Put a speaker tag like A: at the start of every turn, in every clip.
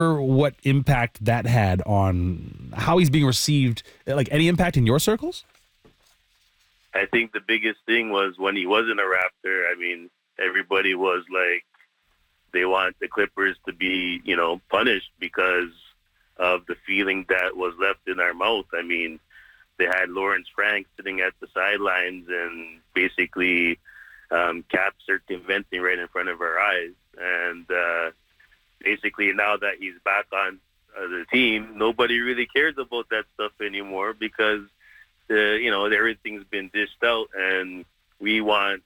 A: what impact that had on how he's being received? Like any impact in your circles?
B: I think the biggest thing was when he wasn't a Raptor. I mean, everybody was like, they want the Clippers to be, punished because of the feeling that was left in our mouth. I mean, they had Lawrence Frank sitting at the sidelines and basically cap circumventing right in front of our eyes. And basically now that he's back on the team, nobody really cares about that stuff anymore because, everything's been dished out, and we want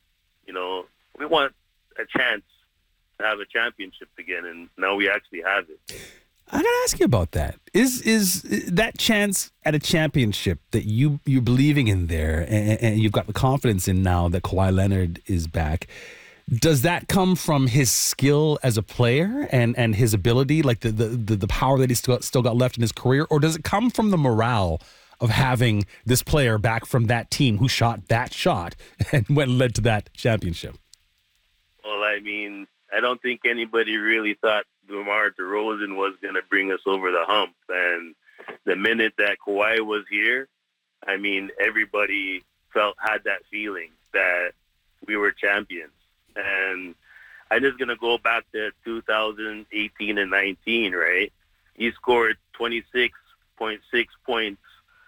B: a chance to have a championship again, and now we actually have it.
A: I gotta ask you about that. Is that chance at a championship that you're believing in there, and you've got the confidence in now that Kawhi Leonard is back? Does that come from his skill as a player and his ability, like the power that he's still got left in his career, or does it come from the morale of having this player back from that team who shot that shot and led to that championship?
B: Well, I mean, I don't think anybody really thought DeMar DeRozan was going to bring us over the hump. And the minute that Kawhi was here, I mean, everybody had that feeling that we were champions. And I'm just going to go back to 2018 and 19, right? He scored 26.6 points,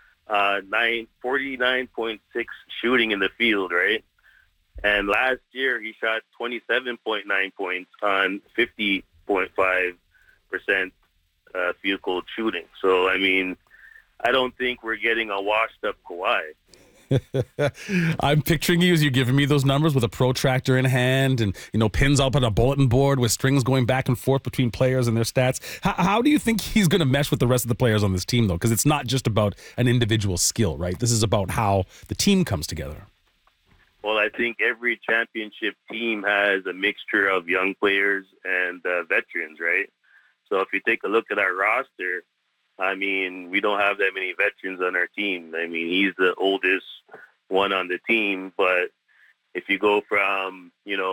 B: 49.6 shooting in the field, right? And last year, he shot 27.9 points on 50.5% field goal shooting. So, I mean, I don't think we're getting a washed-up Kawhi.
A: I'm picturing you as you're giving me those numbers with a protractor in hand and, pins up on a bulletin board with strings going back and forth between players and their stats. How do you think he's going to mesh with the rest of the players on this team, though? Because it's not just about an individual skill, right? This is about how the team comes together.
B: Well, I think every championship team has a mixture of young players and veterans, right? So if you take a look at our roster, I mean, we don't have that many veterans on our team. I mean, he's the oldest one on the team, but if you go from,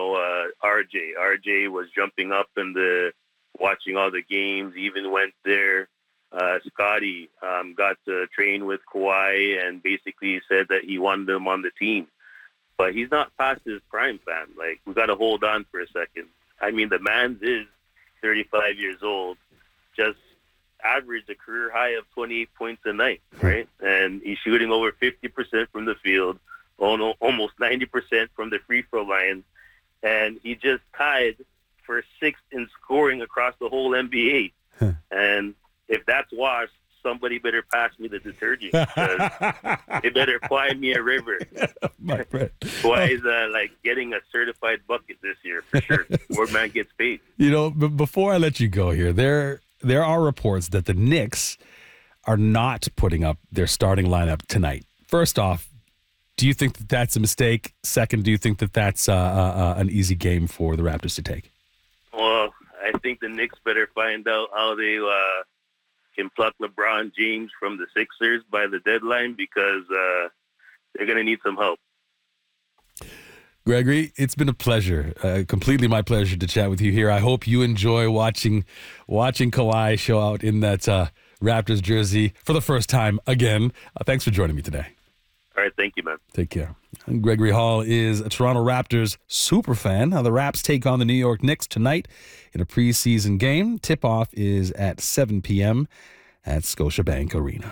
B: RJ was jumping up and watching all the games, even went there. Scotty got to train with Kawhi and basically said that he wanted him on the team. But he's not past his prime, fam. Like, we got to hold on for a second. I mean, the man is 35 years old, just averaged a career high of 28 points a night, right? And he's shooting over 50% from the field, almost 90% from the free throw line. And he just tied for sixth in scoring across the whole NBA. And if that's washed, somebody better pass me the detergent. They better find me a river.
A: My friend.
B: Kawhi is getting a certified bucket this year for sure. Where man gets paid.
A: Before I let you go here, there are reports that the Knicks are not putting up their starting lineup tonight. First off, do you think that that's a mistake? Second, do you think that that's an easy game for the Raptors to take?
B: Well, I think the Knicks better find out how they can pluck LeBron James from the Sixers by the deadline because they're going to need some help.
A: Gregory, it's been a pleasure, completely my pleasure to chat with you here. I hope you enjoy watching Kawhi show out in that Raptors jersey for the first time again. Thanks for joining me today.
B: All right, thank you, man.
A: Take care. Gregory Hall is a Toronto Raptors super fan. The Raps take on the New York Knicks tonight in a preseason game. Tip-off is at 7 p.m. at Scotiabank Arena.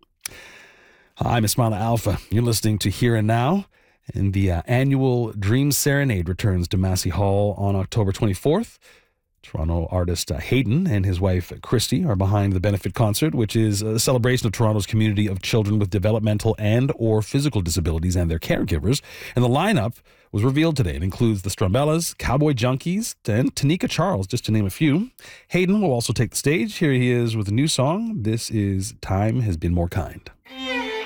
A: I'm Ismaila Alpha. You're listening to Here and Now. And the annual Dream Serenade returns to Massey Hall on October 24th. Toronto artist Hayden and his wife Christy are behind the benefit concert, which is a celebration of Toronto's community of children with developmental and or physical disabilities and their caregivers. And the lineup was revealed today. It includes the Strumbellas, Cowboy Junkies, and Tanika Charles, just to name a few. Hayden will also take the stage. Here he is with a new song. This is Time Has Been More Kind.